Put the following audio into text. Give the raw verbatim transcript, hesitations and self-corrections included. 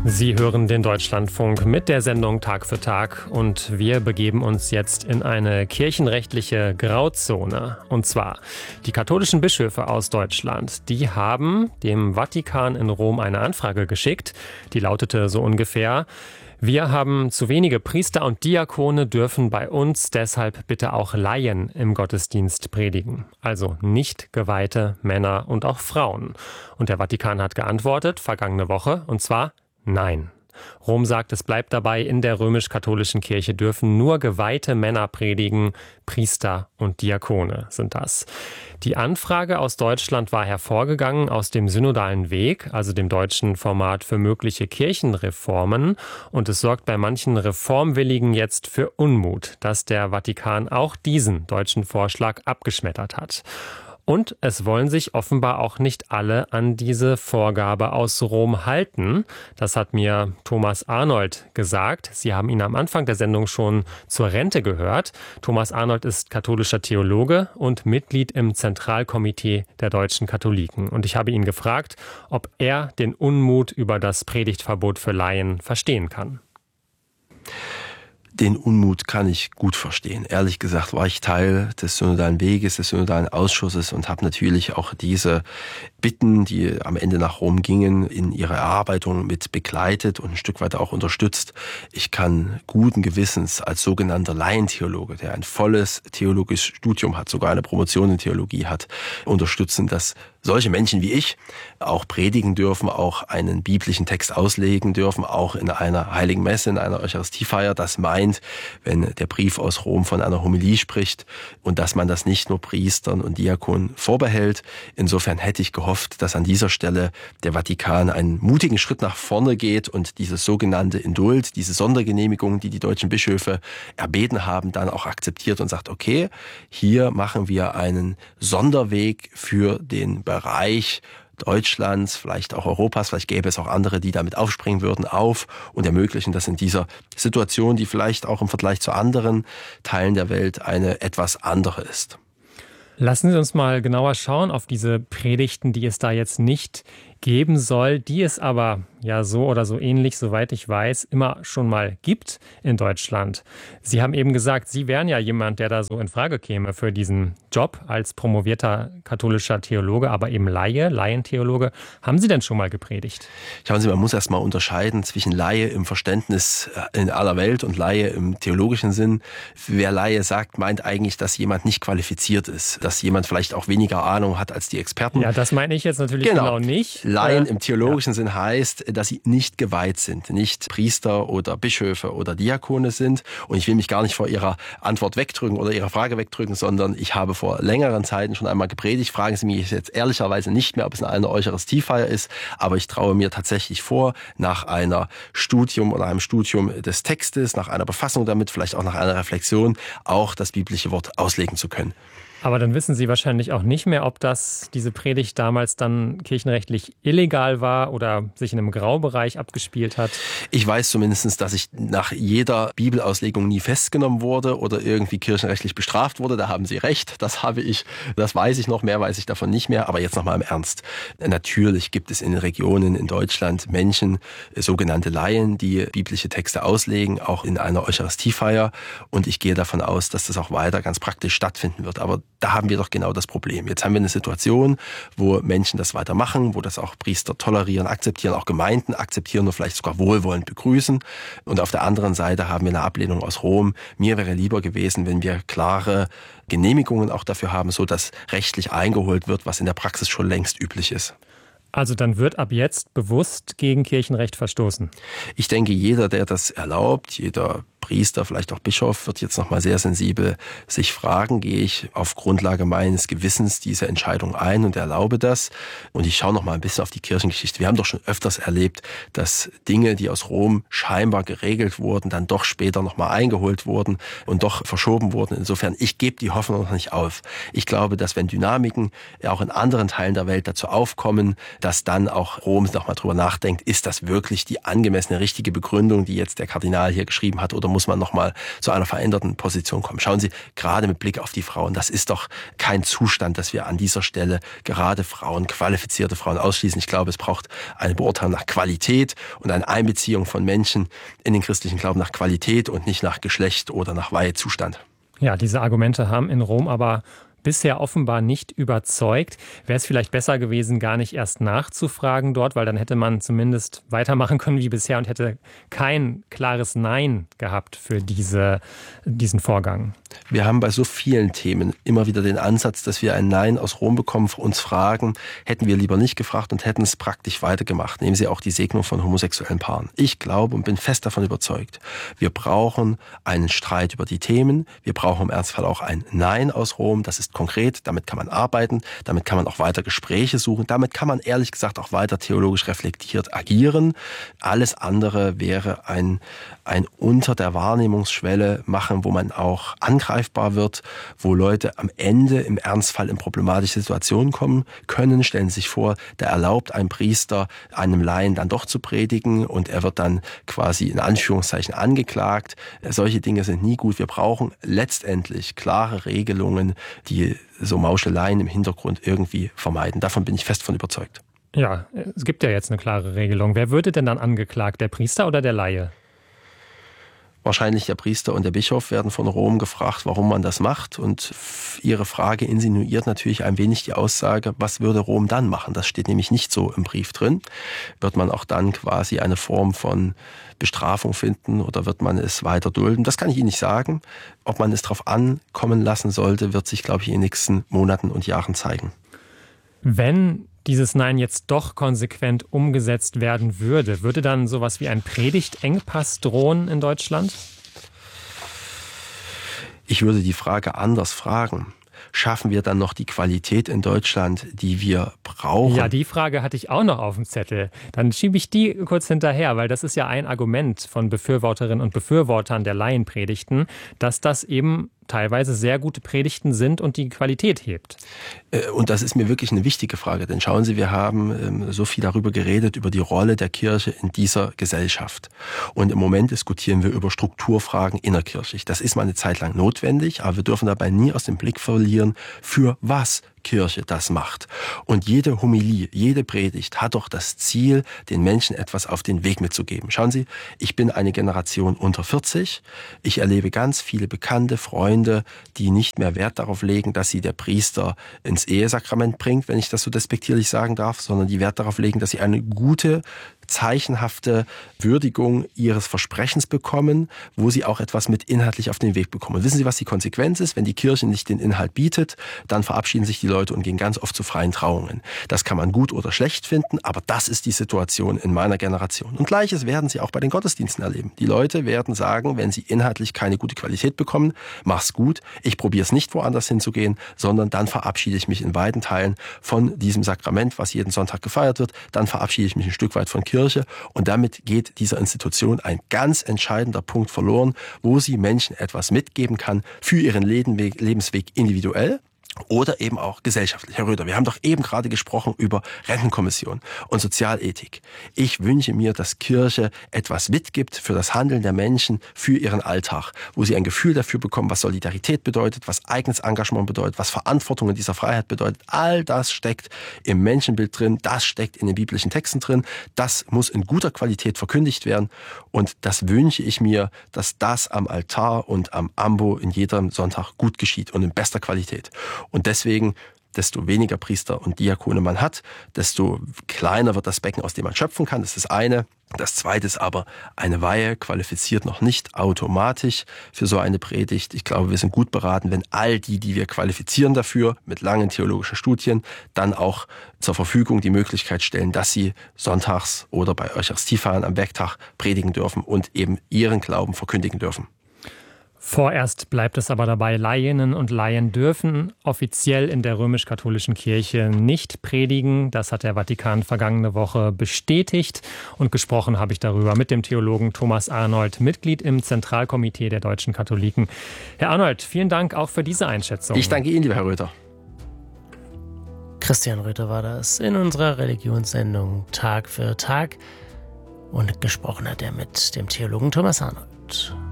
Sie hören den Deutschlandfunk mit der Sendung Tag für Tag und wir begeben uns jetzt in eine kirchenrechtliche Grauzone. Und zwar die katholischen Bischöfe aus Deutschland, die haben dem Vatikan in Rom eine Anfrage geschickt, die lautete so ungefähr: Wir haben zu wenige Priester und Diakone, dürfen bei uns deshalb bitte auch Laien im Gottesdienst predigen. Also nicht geweihte Männer und auch Frauen. Und der Vatikan hat geantwortet, vergangene Woche, und zwar: Nein. Rom sagt, es bleibt dabei, in der römisch-katholischen Kirche dürfen nur geweihte Männer predigen, Priester und Diakone sind das. Die Anfrage aus Deutschland war hervorgegangen aus dem synodalen Weg, also dem deutschen Format für mögliche Kirchenreformen. Und es sorgt bei manchen Reformwilligen jetzt für Unmut, dass der Vatikan auch diesen deutschen Vorschlag abgeschmettert hat. Und es wollen sich offenbar auch nicht alle an diese Vorgabe aus Rom halten. Das hat mir Thomas Arnold gesagt. Sie haben ihn am Anfang der Sendung schon zur Rente gehört. Thomas Arnold ist katholischer Theologe und Mitglied im Zentralkomitee der deutschen Katholiken. Und ich habe ihn gefragt, ob er den Unmut über das Predigtverbot für Laien verstehen kann. Den Unmut kann ich gut verstehen. Ehrlich gesagt war ich Teil des synodalen Weges, des synodalen Ausschusses und habe natürlich auch diese Bitten, die am Ende nach Rom gingen, in ihrer Erarbeitung mit begleitet und ein Stück weit auch unterstützt. Ich kann guten Gewissens als sogenannter Laientheologe, der ein volles theologisches Studium hat, sogar eine Promotion in Theologie hat, unterstützen, dass solche Menschen wie ich auch predigen dürfen, auch einen biblischen Text auslegen dürfen, auch in einer heiligen Messe, in einer Eucharistiefeier. Das meint, wenn der Brief aus Rom von einer Homilie spricht und dass man das nicht nur Priestern und Diakonen vorbehält. Insofern hätte ich gehofft, dass an dieser Stelle der Vatikan einen mutigen Schritt nach vorne geht und dieses sogenannte Indult, diese Sondergenehmigung, die die deutschen Bischöfe erbeten haben, dann auch akzeptiert und sagt, okay, hier machen wir einen Sonderweg für den Bereich Deutschlands, vielleicht auch Europas, vielleicht gäbe es auch andere, die damit aufspringen würden, auf und ermöglichen, dass in dieser Situation, die vielleicht auch im Vergleich zu anderen Teilen der Welt eine etwas andere ist. Lassen Sie uns mal genauer schauen auf diese Predigten, die es da jetzt nicht geben soll, die es aber ja so oder so ähnlich, soweit ich weiß, immer schon mal gibt in Deutschland. Sie haben eben gesagt, Sie wären ja jemand, der da so in Frage käme für diesen Job als promovierter katholischer Theologe, aber eben Laie, Laientheologe. Haben Sie denn schon mal gepredigt? Schauen Sie, man muss erst mal unterscheiden zwischen Laie im Verständnis in aller Welt und Laie im theologischen Sinn. Wer Laie sagt, meint eigentlich, dass jemand nicht qualifiziert ist, dass jemand vielleicht auch weniger Ahnung hat als die Experten. Ja, das meine ich jetzt natürlich genau, genau nicht. Laien im theologischen ja. Sinn heißt, dass sie nicht geweiht sind, nicht Priester oder Bischöfe oder Diakone sind. Und ich will mich gar nicht vor Ihrer Antwort wegdrücken oder Ihrer Frage wegdrücken, sondern ich habe vor längeren Zeiten schon einmal gepredigt. Fragen Sie mich jetzt ehrlicherweise nicht mehr, ob es eine Eucharistiefeier ist, aber ich traue mir tatsächlich vor, nach einer Studium oder einem Studium des Textes, nach einer Befassung damit, vielleicht auch nach einer Reflexion, auch das biblische Wort auslegen zu können. Aber dann wissen Sie wahrscheinlich auch nicht mehr, ob das diese Predigt damals dann kirchenrechtlich illegal war oder sich in einem Graubereich abgespielt hat. Ich weiß zumindest, dass ich nach jeder Bibelauslegung nie festgenommen wurde oder irgendwie kirchenrechtlich bestraft wurde. Da haben Sie recht, das habe ich, das weiß ich noch, mehr weiß ich davon nicht mehr. Aber jetzt nochmal im Ernst. Natürlich gibt es in den Regionen in Deutschland Menschen, sogenannte Laien, die biblische Texte auslegen, auch in einer Eucharistiefeier. Und ich gehe davon aus, dass das auch weiter ganz praktisch stattfinden wird. Aber da haben wir doch genau das Problem. Jetzt haben wir eine Situation, wo Menschen das weitermachen, wo das auch Priester tolerieren, akzeptieren, auch Gemeinden akzeptieren und vielleicht sogar wohlwollend begrüßen. Und auf der anderen Seite haben wir eine Ablehnung aus Rom. Mir wäre lieber gewesen, wenn wir klare Genehmigungen auch dafür haben, so dass rechtlich eingeholt wird, was in der Praxis schon längst üblich ist. Also dann wird ab jetzt bewusst gegen Kirchenrecht verstoßen? Ich denke, jeder, der das erlaubt, jeder Priester, vielleicht auch Bischof, wird jetzt nochmal sehr sensibel sich fragen, gehe ich auf Grundlage meines Gewissens diese Entscheidung ein und erlaube das? Und ich schaue nochmal ein bisschen auf die Kirchengeschichte. Wir haben doch schon öfters erlebt, dass Dinge, die aus Rom scheinbar geregelt wurden, dann doch später nochmal eingeholt wurden und doch verschoben wurden. Insofern, ich gebe die Hoffnung noch nicht auf. Ich glaube, dass wenn Dynamiken auch in anderen Teilen der Welt dazu aufkommen, dass dann auch Rom nochmal drüber nachdenkt, ist das wirklich die angemessene, richtige Begründung, die jetzt der Kardinal hier geschrieben hat, oder muss man nochmal zu einer veränderten Position kommen. Schauen Sie, gerade mit Blick auf die Frauen, das ist doch kein Zustand, dass wir an dieser Stelle gerade Frauen, qualifizierte Frauen ausschließen. Ich glaube, es braucht eine Beurteilung nach Qualität und eine Einbeziehung von Menschen in den christlichen Glauben nach Qualität und nicht nach Geschlecht oder nach Weihezustand. Ja, diese Argumente haben in Rom aber bisher offenbar nicht überzeugt. Wäre es vielleicht besser gewesen, gar nicht erst nachzufragen dort, weil dann hätte man zumindest weitermachen können wie bisher und hätte kein klares Nein gehabt für diese, diesen Vorgang. Wir haben bei so vielen Themen immer wieder den Ansatz, dass wir ein Nein aus Rom bekommen, uns fragen, hätten wir lieber nicht gefragt und hätten es praktisch weitergemacht. Nehmen Sie auch die Segnung von homosexuellen Paaren. Ich glaube und bin fest davon überzeugt, wir brauchen einen Streit über die Themen. Wir brauchen im Ernstfall auch ein Nein aus Rom. Das ist konkret, damit kann man arbeiten, damit kann man auch weiter Gespräche suchen, damit kann man ehrlich gesagt auch weiter theologisch reflektiert agieren. Alles andere wäre ein, ein unter der Wahrnehmungsschwelle machen, wo man auch angreifbar wird, wo Leute am Ende im Ernstfall in problematische Situationen kommen können. Stellen Sie sich vor, da erlaubt ein Priester einem Laien dann doch zu predigen und er wird dann quasi in Anführungszeichen angeklagt. Solche Dinge sind nie gut. Wir brauchen letztendlich klare Regelungen, die so Mauscheleien im Hintergrund irgendwie vermeiden. Davon bin ich fest von überzeugt. Ja, es gibt ja jetzt eine klare Regelung. Wer würde denn dann angeklagt, der Priester oder der Laie? Wahrscheinlich der Priester und der Bischof werden von Rom gefragt, warum man das macht. Und ihre Frage insinuiert natürlich ein wenig die Aussage, was würde Rom dann machen? Das steht nämlich nicht so im Brief drin. Wird man auch dann quasi eine Form von Bestrafung finden oder wird man es weiter dulden? Das kann ich Ihnen nicht sagen. Ob man es darauf ankommen lassen sollte, wird sich, glaube ich, in den nächsten Monaten und Jahren zeigen. Wenn dieses Nein jetzt doch konsequent umgesetzt werden würde, würde dann sowas wie ein Predigtengpass drohen in Deutschland? Ich würde die Frage anders fragen. Schaffen wir dann noch die Qualität in Deutschland, die wir brauchen? Ja, die Frage hatte ich auch noch auf dem Zettel. Dann schiebe ich die kurz hinterher, weil das ist ja ein Argument von Befürworterinnen und Befürwortern der Laienpredigten, dass das eben teilweise sehr gute Predigten sind und die Qualität hebt. Und das ist mir wirklich eine wichtige Frage, denn schauen Sie, wir haben so viel darüber geredet, über die Rolle der Kirche in dieser Gesellschaft. Und im Moment diskutieren wir über Strukturfragen innerkirchlich. Das ist mal eine Zeit lang notwendig, aber wir dürfen dabei nie aus dem Blick verlieren, für was Kirche das macht. Und jede Homilie, jede Predigt hat doch das Ziel, den Menschen etwas auf den Weg mitzugeben. Schauen Sie, ich bin eine Generation unter vierzig. Ich erlebe ganz viele bekannte Freunde, die nicht mehr Wert darauf legen, dass sie der Priester ins Ehesakrament bringt, wenn ich das so despektierlich sagen darf, sondern die Wert darauf legen, dass sie eine gute, zeichenhafte Würdigung ihres Versprechens bekommen, wo sie auch etwas mit inhaltlich auf den Weg bekommen. Und wissen Sie, was die Konsequenz ist? Wenn die Kirche nicht den Inhalt bietet, dann verabschieden sich die Leute und gehen ganz oft zu freien Trauungen. Das kann man gut oder schlecht finden, aber das ist die Situation in meiner Generation. Und Gleiches werden Sie auch bei den Gottesdiensten erleben. Die Leute werden sagen, wenn sie inhaltlich keine gute Qualität bekommen, mach's gut, ich probiere es nicht woanders hinzugehen, sondern dann verabschiede ich mich in weiten Teilen von diesem Sakrament, was jeden Sonntag gefeiert wird, dann verabschiede ich mich ein Stück weit von Kirche. Und damit geht dieser Institution ein ganz entscheidender Punkt verloren, wo sie Menschen etwas mitgeben kann für ihren Lebensweg individuell oder eben auch gesellschaftlich. Herr Röder, wir haben doch eben gerade gesprochen über Rentenkommission und Sozialethik. Ich wünsche mir, dass Kirche etwas mitgibt für das Handeln der Menschen, für ihren Alltag, wo sie ein Gefühl dafür bekommen, was Solidarität bedeutet, was eigenes Engagement bedeutet, was Verantwortung in dieser Freiheit bedeutet. All das steckt im Menschenbild drin, das steckt in den biblischen Texten drin, das muss in guter Qualität verkündigt werden und das wünsche ich mir, dass das am Altar und am Ambo in jedem Sonntag gut geschieht und in bester Qualität. Und deswegen, desto weniger Priester und Diakone man hat, desto kleiner wird das Becken, aus dem man schöpfen kann. Das ist das eine. Das zweite ist aber, eine Weihe qualifiziert noch nicht automatisch für so eine Predigt. Ich glaube, wir sind gut beraten, wenn all die, die wir qualifizieren dafür, mit langen theologischen Studien, dann auch zur Verfügung die Möglichkeit stellen, dass sie sonntags oder bei Eucharistiefeiern am Werktag predigen dürfen und eben ihren Glauben verkündigen dürfen. Vorerst bleibt es aber dabei, Laieninnen und Laien dürfen offiziell in der römisch-katholischen Kirche nicht predigen. Das hat der Vatikan vergangene Woche bestätigt. Und gesprochen habe ich darüber mit dem Theologen Thomas Arnold, Mitglied im Zentralkomitee der deutschen Katholiken. Herr Arnold, vielen Dank auch für diese Einschätzung. Ich danke Ihnen, lieber Herr Röther. Christian Röther war das in unserer Religionssendung Tag für Tag. Und gesprochen hat er mit dem Theologen Thomas Arnold.